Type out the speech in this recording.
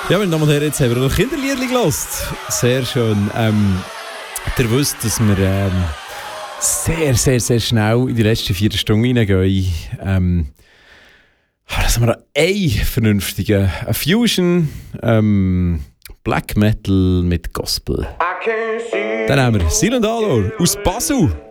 Ja, meine Damen und Herren, jetzt haben wir noch Kinderliedli gehört. Sehr schön. Ihr wisst, dass wir sehr schnell in die letzten 4 Stunden reingehen. Dass wir eine vernünftige Fusion, Black Metal mit Gospel. Dann haben wir Silent Alor aus Basel.